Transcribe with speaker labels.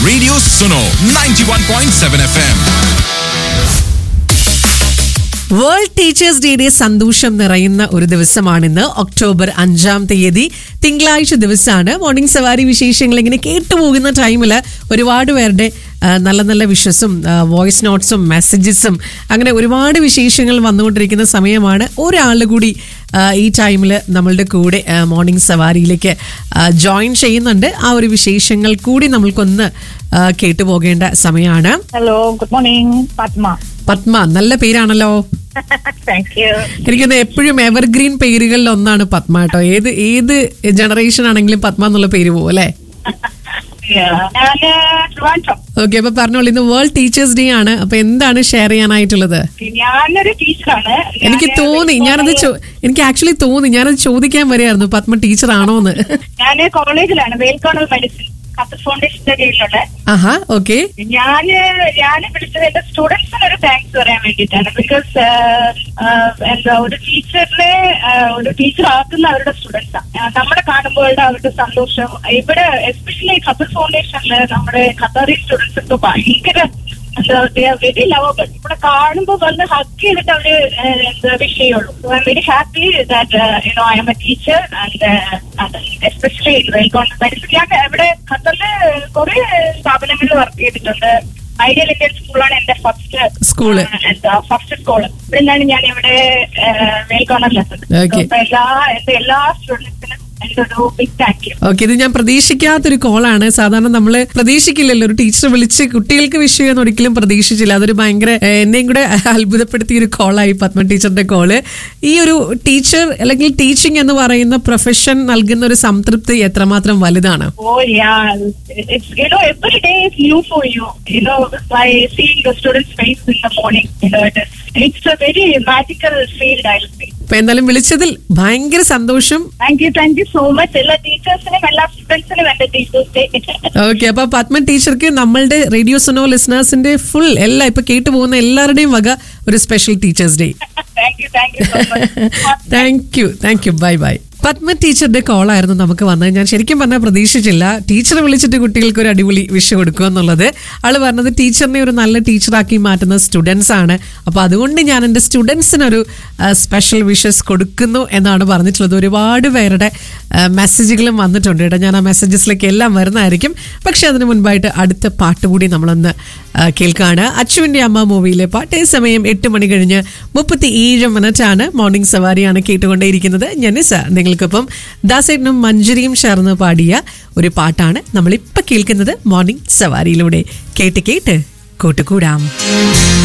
Speaker 1: Radio Suno 91.7 FM.
Speaker 2: World teachers ഡേയുടെ സന്തോഷം നിറയുന്ന ഒരു ദിവസമാണിന്ന്. ഒക്ടോബർ 5-ാം തീയതി തിങ്കളാഴ്ച ദിവസമാണ്. മോർണിംഗ് സവാരി വിശേഷങ്ങൾ ഇങ്ങനെ കേട്ടുപോകുന്ന ടൈമിൽ ഒരുപാട് പേരുടെ നല്ല നല്ല വിഷസും വോയിസ് നോട്ട്സും മെസ്സേജസും അങ്ങനെ ഒരുപാട് വിശേഷങ്ങൾ വന്നുകൊണ്ടിരിക്കുന്ന സമയമാണ്. ഒരാൾ കൂടി ഈ ടൈമിൽ നമ്മളുടെ കൂടെ മോർണിംഗ് സവാരിയിലേക്ക് ജോയിൻ ചെയ്യുന്നുണ്ട്. ആ ഒരു വിശേഷങ്ങൾ കൂടി നമ്മൾക്കൊന്ന് കേട്ടുപോകേണ്ട സമയമാണ്.
Speaker 3: Hello, good morning.
Speaker 2: പത്മ, നല്ല പേരാണല്ലോ. എനിക്കൊന്ന് എപ്പോഴും എവർഗ്രീൻ പേരുകളിൽ ഒന്നാണ് പത്മ കേട്ടോ. ഏത് ജനറേഷൻ ആണെങ്കിലും പത്മ എന്നുള്ള പേര് പോകും അല്ലേ? ഓക്കെ, അപ്പൊ പറഞ്ഞോളൂ, ഇന്ന് വേൾഡ് ടീച്ചേഴ്സ് ഡേ ആണ്. അപ്പൊ എന്താണ് ഷെയർ ചെയ്യാനായിട്ടുള്ളത്?
Speaker 3: ഞാനൊരു ടീച്ചറാണ്.
Speaker 2: എനിക്ക് ആക്ച്വലി തോന്നി ഞാനത് ചോദിക്കാൻ വരികയായിരുന്നു, പത്മ ടീച്ചർ ആണോന്ന്.
Speaker 3: ഞാൻ കോളേജിലാണ്, വെൽക്കോണൽ മെഡിസിൻ ഖത്തർ ഫൗണ്ടേഷന്റെ കീഴിലുള്ള.
Speaker 2: ഓക്കെ,
Speaker 3: ഞാൻ വിളിച്ചത് എന്റെ സ്റ്റുഡൻസിന് ഒരു താങ്ക്സ് പറയാൻ വേണ്ടിയിട്ടാണ്. ബിക്കോസ് എന്താ, ഒരു ടീച്ചറിനെ ഒരു ടീച്ചർ ആക്കുന്ന അവരുടെ സ്റ്റുഡൻസാണ്. നമ്മളെ കാണുമ്പോൾ അവരുടെ സന്തോഷം ഇവിടെ, എസ്പെഷ്യലി ഖത്തർ ഫൗണ്ടേഷനില് നമ്മുടെ ഖത്തറി സ്റ്റുഡൻസ് ഒക്കെ ഭയങ്കര വെരി ലവബിൾ. ഇവിടെ കാണുമ്പോ വന്ന് ഹഗ് ചെയ്തിട്ട് അവര് വിഷ് ചെയ്യുള്ളൂ. So I am very happy that I M A teacher and especially വെൽക്കോണൽ medicine. ഞാൻ ഇവിടെ ഖത്തറില് കുറെ സ്ഥാപനങ്ങളിൽ വർക്ക് ചെയ്തിട്ടുണ്ട്. ഐഡിയൽ ഇന്ത്യൻ സ്കൂളാണ് എന്റെ ഫസ്റ്റ് സ്കൂള്. ഇവിടെ നിന്നാണ് ഞാൻ ഇവിടെ വെൽക്കോണറിലെത്തുന്നത്. എല്ലാ സ്റ്റുഡൻസിനും
Speaker 2: ഓക്കെ, ഇത് ഞാൻ പ്രതീക്ഷിക്കാത്തൊരു കോളാണ്. സാധാരണ നമ്മള് പ്രതീക്ഷിക്കില്ലല്ലോ, ഒരു ടീച്ചർ വിളിച്ച് കുട്ടികൾക്ക് വിഷ് ചെയ്യാൻ ഒരിക്കലും പ്രതീക്ഷിച്ചില്ല. അതൊരു ഭയങ്കര എന്നെയും കൂടെ അത്ഭുതപ്പെടുത്തിയ ഒരു കോളായി പത്മ ടീച്ചറിന്റെ കോള്. ഈ ഒരു ടീച്ചർ അല്ലെങ്കിൽ ടീച്ചിങ് എന്ന് പറയുന്ന പ്രൊഫഷൻ നൽകുന്ന ഒരു സംതൃപ്തി എത്രമാത്രം വലുതാണ്? അപ്പൊ എന്തായാലും വിളിച്ചതിൽ ഭയങ്കര സന്തോഷം.
Speaker 3: സോ മച്ച് എല്ലാ ടീച്ചേഴ്സിനും എല്ലാ സ്റ്റുഡൻസിനും എന്റെ ടീച്ചേഴ്സ് ഡേ.
Speaker 2: ഓക്കെ, അപ്പൊ പത്മ ടീച്ചർക്ക് നമ്മളുടെ റേഡിയോ സുനോ ലിസണേഴ്സിന്റെ ഫുൾ എല്ലാ ഇപ്പൊ കേട്ടു പോകുന്ന എല്ലാവരുടെയും വക ഒരു special teachers day. Thank you. By. Padma ടീച്ചറുടെ കോളായിരുന്നു നമുക്ക് വന്നത്. ഞാൻ ശരിക്കും പറഞ്ഞാൽ പ്രതീക്ഷിച്ചില്ല ടീച്ചറെ വിളിച്ചിട്ട് കുട്ടികൾക്ക് ഒരു അടിപൊളി വിഷ് കൊടുക്കുക എന്നുള്ളത്. ആള് പറഞ്ഞത് ടീച്ചറിനെ ഒരു നല്ല ടീച്ചറാക്കി മാറ്റുന്ന സ്റ്റുഡൻസ് ആണ്. അപ്പൊ അതുകൊണ്ട് ഞാൻ എൻ്റെ സ്റ്റുഡൻസിനൊരു സ്പെഷ്യൽ വിഷസ് കൊടുക്കുന്നു എന്നാണ് പറഞ്ഞിട്ടുള്ളത്. ഒരുപാട് പേരുടെ മെസ്സേജുകളും വന്നിട്ടുണ്ട് കേട്ടോ. ഞാൻ ആ മെസ്സേജസിലേക്ക് എല്ലാം വരുന്നതായിരിക്കും. പക്ഷെ അതിന് മുൻപായിട്ട് അടുത്ത പാട്ട് കൂടി നമ്മളൊന്ന് കേൾക്കാണ്. അച്ചുവിന്റെ അമ്മ മൂവിയിലെ പാട്ട്. സമയം 8 മണി കഴിഞ്ഞ് 37 മിനിറ്റാണ്. മോർണിംഗ് സവാരിയാണ് കേട്ടുകൊണ്ടേയിരിക്കുന്നത്. ഞാനിസ നിങ്ങൾക്കൊപ്പം ദാസേട്ടനും മഞ്ജരിയും ചേർന്ന് പാടിയ ഒരു പാട്ടാണ് നമ്മളിപ്പോൾ കേൾക്കുന്നത് മോർണിംഗ് സവാരിയിലൂടെ. കേട്ട് കൂട്ടുകൂടാം.